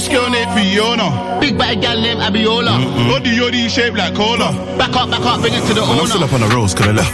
This girl named Fiona. Big bad gal named Abiola. Body yoddy shaped like cola. Back up, bring it to the owner. I'm still up on the roads, cause I left